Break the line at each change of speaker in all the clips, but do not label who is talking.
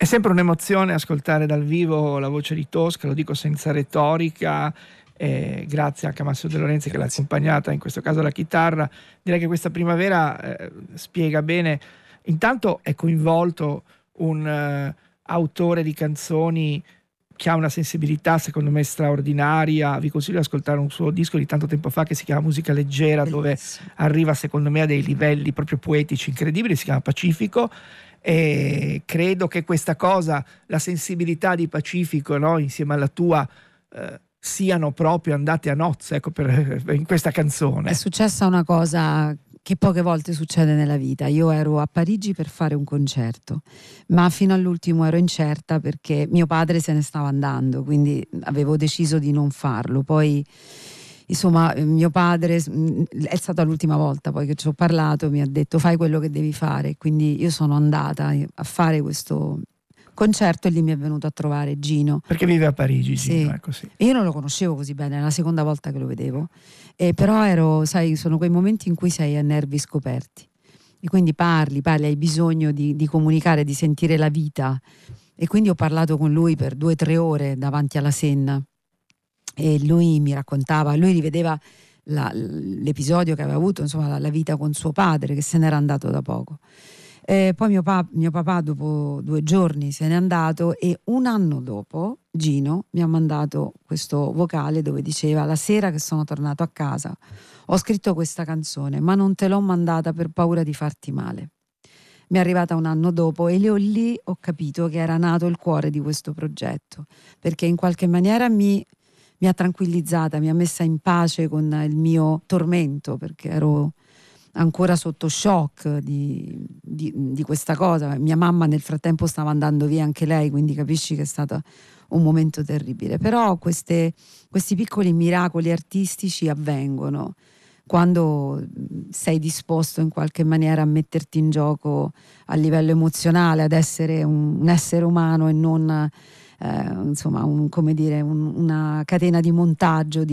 È sempre un'emozione ascoltare dal vivo la voce di Tosca, lo dico senza retorica, grazie anche a Massimo De Lorenzi che l'ha accompagnata, in questo caso la chitarra. Direi che questa primavera spiega bene, intanto è coinvolto un autore di canzoni che ha una sensibilità secondo me straordinaria. Vi consiglio di ascoltare un suo disco di tanto tempo fa che si chiama Musica Leggera,
Bellissimo.
dove arriva secondo me a dei livelli proprio poetici incredibili, si chiama Pacifico. E credo che questa cosa, la sensibilità di Pacifico, no, insieme alla tua, siano proprio andate a nozze, ecco, in questa canzone.
È successa una cosa che poche volte succede nella vita. Io ero a Parigi per fare un concerto, ma fino all'ultimo ero incerta perché mio padre se ne stava andando, quindi avevo deciso di non farlo. Poi insomma mio padre, è stata l'ultima volta poi che ci ho parlato, mi ha detto fai quello che devi fare, quindi io sono andata a fare questo concerto e lì mi è venuto a trovare Gino.
Perché vive a Parigi, Gino,
Sì.
ecco, sì.
E io non lo conoscevo così bene, è la seconda volta che lo vedevo, però sai, sono quei momenti in cui sei a nervi scoperti e quindi parli, hai bisogno di comunicare, di sentire la vita, e quindi ho parlato con lui per 2 o 3 ore davanti alla Senna e lui mi raccontava, lui rivedeva l'episodio che aveva avuto, insomma la vita con suo padre che se n'era andato da poco. Poi mio papà dopo 2 giorni se n'è andato e un anno dopo Gino mi ha mandato questo vocale dove diceva: la sera che sono tornato a casa ho scritto questa canzone, ma non te l'ho mandata per paura di farti male. Mi è arrivata un anno dopo e lì ho capito che era nato il cuore di questo progetto, perché in qualche maniera mi ha tranquillizzata, mi ha messa in pace con il mio tormento, perché ero ancora sotto shock di questa cosa. Mia mamma nel frattempo stava andando via anche lei, quindi capisci che è stato un momento terribile. Però questi piccoli miracoli artistici avvengono quando sei disposto in qualche maniera a metterti in gioco a livello emozionale, ad essere un essere umano e non insomma una catena di montaggio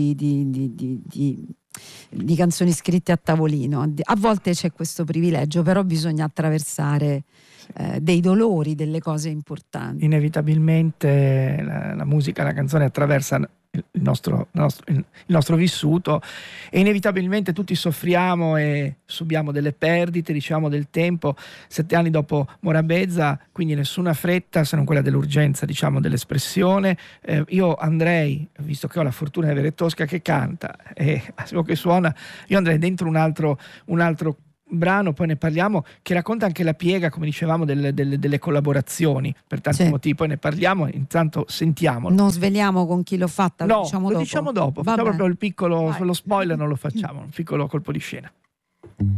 di canzoni scritte a tavolino. A volte c'è questo privilegio, però bisogna attraversare dei dolori, delle cose importanti.
Inevitabilmente la musica, la canzone attraversa il nostro vissuto e inevitabilmente tutti soffriamo e subiamo delle perdite, diciamo, del tempo. 7 anni dopo Morabeza, quindi nessuna fretta se non quella dell'urgenza, diciamo, dell'espressione. Io andrei, visto che ho la fortuna di avere Tosca che canta e Massimo che suona, io andrei dentro un altro brano, poi ne parliamo, che racconta anche la piega, come dicevamo, delle collaborazioni per tanti motivi. Poi ne parliamo, intanto sentiamolo.
Non sveliamo con chi l'ho fatta,
no,
diciamo
lo
dopo.
diciamo dopo. Facciamo proprio il piccolo, lo spoiler non lo facciamo, un piccolo colpo di scena.